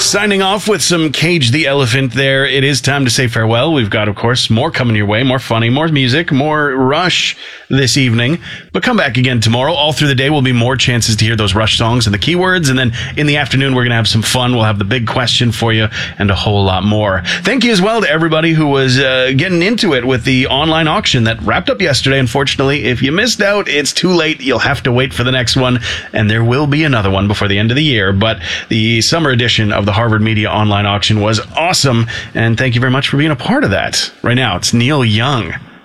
Signing off with some Cage the Elephant there. It is time to say farewell. We've got, of course, more coming your way, more funny, more music, more Rush this evening. But come back again tomorrow. All through the day will be more chances to hear those Rush songs and the keywords. And then in the afternoon, we're going to have some fun. We'll have the big question for you and a whole lot more. Thank you as well to everybody who was getting into it with the online auction that wrapped up yesterday. Unfortunately, if you missed out, it's too late. You'll have to wait for the next one. And there will be another one before the end of the year. But the summer edition of the Harvard Media Online Auction was awesome, and thank you very much for being a part of that. Right now, it's Neil Young.